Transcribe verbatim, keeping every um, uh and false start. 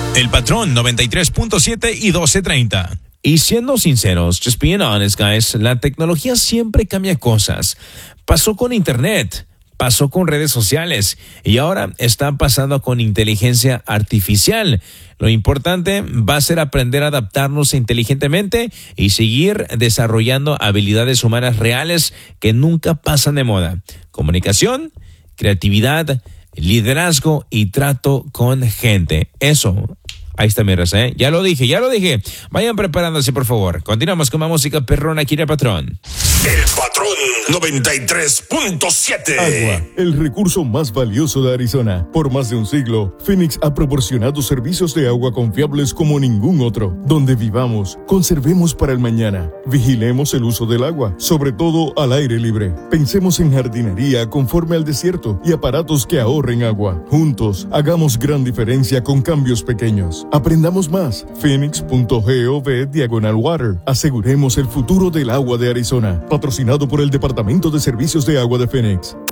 El Patrón noventa y tres punto siete y doce treinta. Y siendo sinceros, just being honest, guys, la tecnología siempre cambia cosas. Pasó con Internet, pasó con redes sociales y ahora está pasando con inteligencia artificial. Lo importante va a ser aprender a adaptarnos inteligentemente y seguir desarrollando habilidades humanas reales que nunca pasan de moda. Comunicación, creatividad, liderazgo y trato con gente. Eso, ahí está mi raza, ¿eh? Ya lo dije, ya lo dije. Vayan preparándose, por favor. Continuamos con más música perrona aquí en El Patrón. El Patrón noventa y tres punto siete. Agua, el recurso más valioso de Arizona. Por más de un siglo, Phoenix ha proporcionado servicios de agua confiables como ningún otro. Donde vivamos, conservemos para el mañana. Vigilemos el uso del agua, sobre todo al aire libre. Pensemos en jardinería conforme al desierto y aparatos que ahorren agua. Juntos, hagamos gran diferencia con cambios pequeños. Aprendamos más. Phoenix punto gov diagonal water. Aseguremos el futuro del agua de Arizona. Patrocinado por el Departamento de Servicios de Agua de Phoenix.